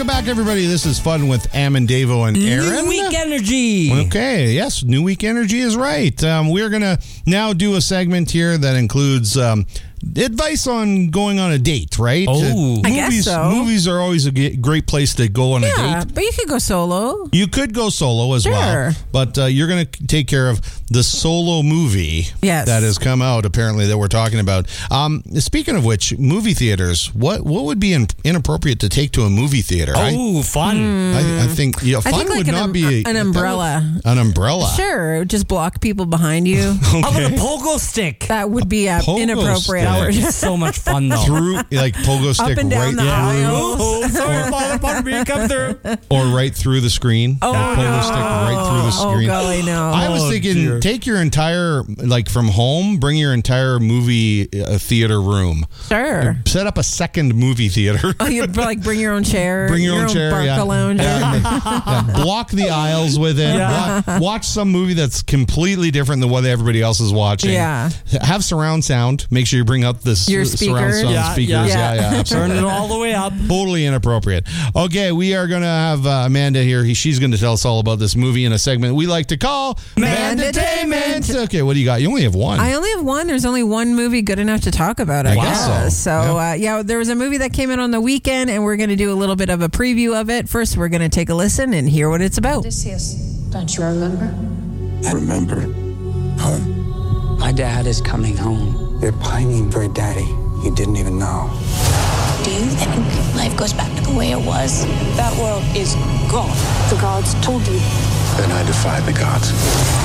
Welcome back, everybody. This is Fun with Am and Davo and Aaron. New Week Energy. Okay, yes, New Week Energy is right. We're going to now do a segment here that includes advice on going on a date, right? Oh, I guess so. Movies are always a great place to go on a Yeah, date. but you could go solo. You could go solo as well, Sure. but you're going to take care of the solo movie Yes. that has come out, apparently, that we're talking about. Speaking of which, movie theaters, what would be inappropriate to take to a movie theater? Oh, fun. I think fun I think like would not be an umbrella. An umbrella. Sure, just block people behind you. How about a pogo stick? That would be Pogo inappropriate. stick. That would be so much fun, though. Through like pogo stick Up and down right the aisle. Oh, sorry, pardon me. Come through. or right through the screen. Oh, That pogo stick right through the screen. Oh, golly, no. I was thinking, dear. take your entire, like from home, bring your entire movie theater room. Sure. Set up a second movie theater. Oh, you'd like bring your own chair. Bring your own chair, Barca yeah. lounge. Yeah, block the aisles with it. Yeah. Watch some movie that's completely different than what everybody else is watching. Yeah. Have surround sound. Make sure you bring up the Your surround speakers. sound Yeah, speakers. yeah. Yeah, yeah, absolutely. Turn it all the way up. Totally inappropriate. Okay, we are going to have Amanda here. She's going to tell us all about this movie in a segment we like to call Mandatainment. Okay, what do you got? You only have one. I only have one. There's only one movie good enough to talk about, I Wow. guess. So, Yeah. there was a movie that came out on the weekend, and we're going to do a little bit of a preview of it. First, we're going to take a listen and hear what it's about. Odysseus, don't you remember? I remember. Home. My dad is coming home. They're pining for a daddy you didn't even know. Do you think life goes back to the way it was? That world is gone. The gods told you. Then I defied the gods.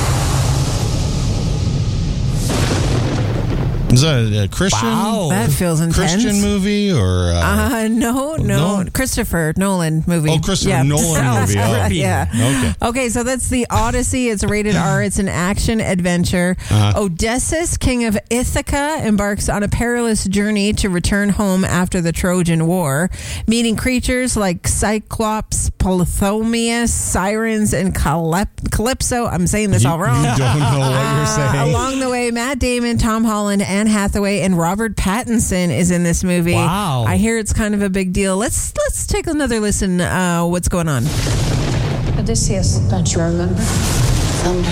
Is that a Christian? Wow. That feels intense. Christian movie or? No. Christopher Nolan movie. Oh, Christopher Nolan movie. Oh. Yeah. Okay. Okay, so that's the Odyssey. It's rated R. It's an action adventure. Odysseus, king of Ithaca, embarks on a perilous journey to return home after the Trojan War, meeting creatures like Cyclops, Polyphemus, Sirens, and Calypso. I'm saying this all wrong. You don't know what you're saying. Along the way, Matt Damon, Tom Holland, Anne Hathaway, and Robert Pattinson is in this movie. Wow. I hear it's kind of a big deal. Let's take another listen. What's going on? Odysseus, don't you remember? Thunder,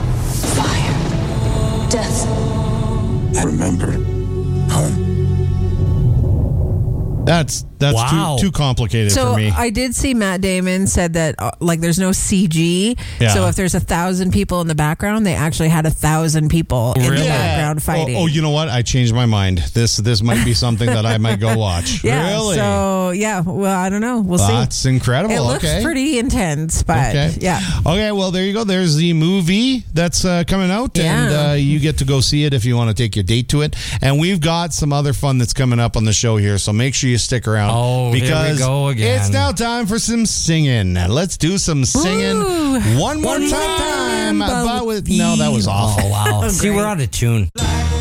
fire, death. I remember. Home. That's Wow. too complicated So for me. I did see Matt Damon said that there's no CG. Yeah. So if there's 1,000 people in the background, they actually had 1,000 people in the Really? background fighting. Oh, you know what? I changed my mind. This might be something that I might go watch. yeah. Really? So well, I don't know. We'll see. That's incredible. It looks okay. pretty intense, but Okay. yeah. Okay, well, there you go. There's the movie that's coming out, Yeah. and you get to go see it if you want to take your date to it. And we've got some other fun that's coming up on the show here, so make sure you stick around. Oh, here we because go again. it's now time for some singing. Let's do some singing Ooh. one more time. time. No, that was awful. Oh, wow. See, Great. we're out of tune.